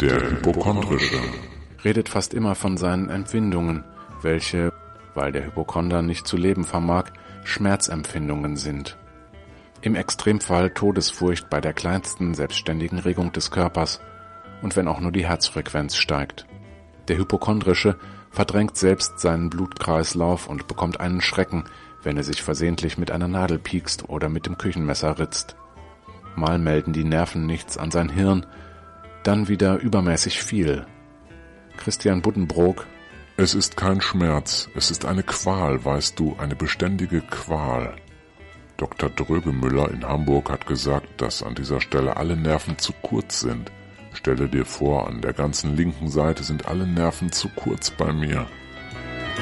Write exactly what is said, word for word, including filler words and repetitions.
Der Hypochondrische redet fast immer von seinen Empfindungen, welche, weil der Hypochonder nicht zu leben vermag, Schmerzempfindungen sind. Im Extremfall Todesfurcht bei der kleinsten selbstständigen Regung des Körpers und wenn auch nur die Herzfrequenz steigt. Der Hypochondrische verdrängt selbst seinen Blutkreislauf und bekommt einen Schrecken, wenn er sich versehentlich mit einer Nadel piekst oder mit dem Küchenmesser ritzt. Mal melden die Nerven nichts an sein Hirn, dann wieder übermäßig viel. Christian Buddenbrook: Es ist kein Schmerz, es ist eine Qual, weißt du, eine beständige Qual. Doktor Drögemüller in Hamburg hat gesagt, dass an dieser Stelle alle Nerven zu kurz sind. Stelle dir vor, an der ganzen linken Seite sind alle Nerven zu kurz bei mir.